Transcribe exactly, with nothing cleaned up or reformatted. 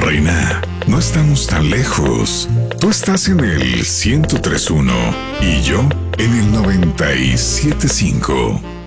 Reina, no estamos tan lejos. Tú estás en el ciento tres punto uno y yo en el noventa y siete punto cinco.